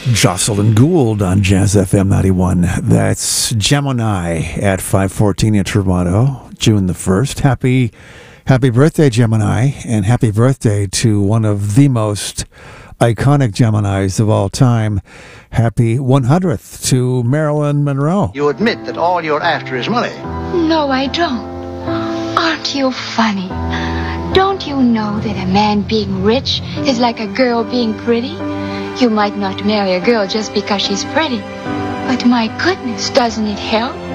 Jocelyn Gould on Jazz FM 91. That's Gemini at 5:14 in Toronto, June the 1st. Happy birthday, Gemini, and happy birthday to one of the most iconic Geminis of all time. Happy 100th to Marilyn Monroe. You admit that all you're after is money. No, I don't. Aren't you funny? Don't you know that a man being rich is like a girl being pretty? You might not marry a girl just because she's pretty. But my goodness, doesn't it help?